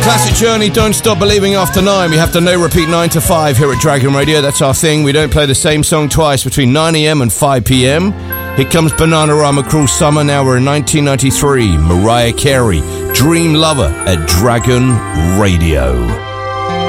Classic Journey, Don't Stop Believing after 9. We have the no repeat 9 to 5 here at Dragon Radio. That's our thing. We don't play the same song twice between 9 a.m. and 5 p.m. Here comes Bananarama, Cruel Summer. Now we're in 1993. Mariah Carey, Dream Lover at Dragon Radio.